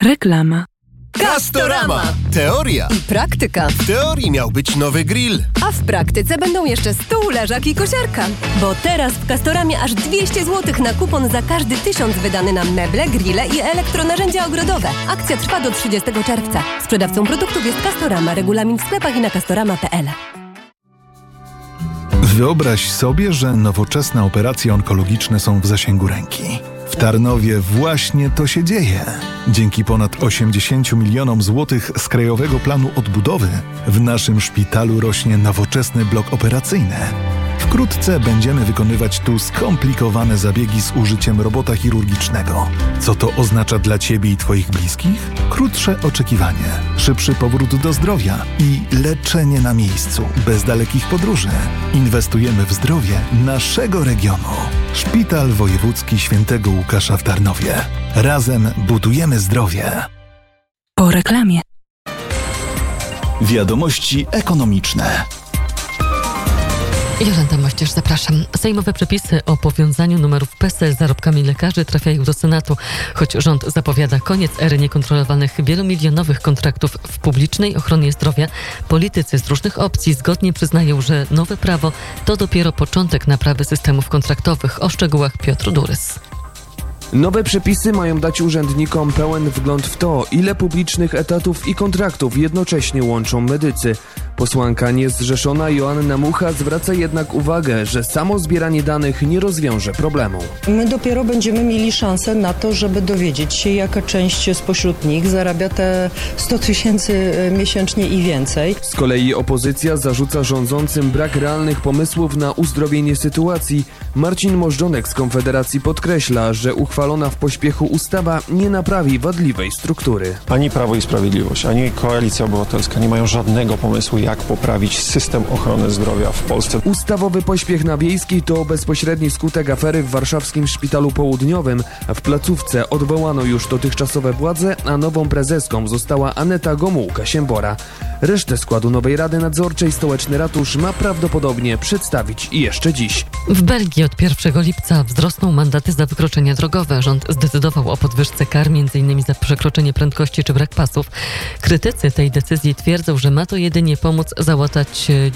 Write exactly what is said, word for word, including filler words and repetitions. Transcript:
Reklama. Castorama! Teoria. I praktyka. W teorii miał być nowy grill. A w praktyce będą jeszcze stół, leżak i kosiarka. Bo teraz w Castoramie aż dwieście złotych na kupon za każdy tysiąc wydany na meble, grille i elektronarzędzia ogrodowe. Akcja trwa do trzydziestego czerwca. Sprzedawcą produktów jest Castorama. Regulamin w sklepach i na castorama kropka p l. Wyobraź sobie, że nowoczesne operacje onkologiczne są w zasięgu ręki. W Tarnowie właśnie to się dzieje. Dzięki ponad osiemdziesięciu milionom złotych z Krajowego Planu Odbudowy w naszym szpitalu rośnie nowoczesny blok operacyjny. Wkrótce będziemy wykonywać tu skomplikowane zabiegi z użyciem robota chirurgicznego. Co to oznacza dla Ciebie i Twoich bliskich? Krótsze oczekiwanie, szybszy powrót do zdrowia i leczenie na miejscu, bez dalekich podróży. Inwestujemy w zdrowie naszego regionu. Szpital Wojewódzki Świętego Łukasza w Tarnowie. Razem budujemy zdrowie. Po reklamie. Wiadomości ekonomiczne. Jolanta Mościesz, zapraszam. Sejmowe przepisy o powiązaniu numerów P E S E l z zarobkami lekarzy trafiają do Senatu. Choć rząd zapowiada koniec ery niekontrolowanych wielomilionowych kontraktów w publicznej ochronie zdrowia, politycy z różnych opcji zgodnie przyznają, że nowe prawo to dopiero początek naprawy systemów kontraktowych. O szczegółach Piotr Durys. Nowe przepisy mają dać urzędnikom pełen wgląd w to, ile publicznych etatów i kontraktów jednocześnie łączą medycy. Posłanka niezrzeszona Joanna Mucha zwraca jednak uwagę, że samo zbieranie danych nie rozwiąże problemu. My dopiero będziemy mieli szansę na to, żeby dowiedzieć się, jaka część spośród nich zarabia te sto tysięcy miesięcznie i więcej. Z kolei opozycja zarzuca rządzącym brak realnych pomysłów na uzdrowienie sytuacji. Marcin Możdżonek z Konfederacji podkreśla, że uchwalona w pośpiechu ustawa nie naprawi wadliwej struktury. Ani Prawo i Sprawiedliwość, ani Koalicja Obywatelska nie mają żadnego pomysłu, jak poprawić system ochrony zdrowia w Polsce. Ustawowy pośpiech na Wiejskiej to bezpośredni skutek afery w warszawskim Szpitalu Południowym. W placówce odwołano już dotychczasowe władze, a nową prezeską została Aneta Gomułka-Siembora. Resztę składu nowej Rady Nadzorczej Stołeczny Ratusz ma prawdopodobnie przedstawić jeszcze dziś. W Belgii od pierwszego lipca wzrosną mandaty za wykroczenia drogowe. Rząd zdecydował o podwyżce kar m.in. za przekroczenie prędkości czy brak pasów. Krytycy tej decyzji twierdzą, że ma to jedynie pomóc załatać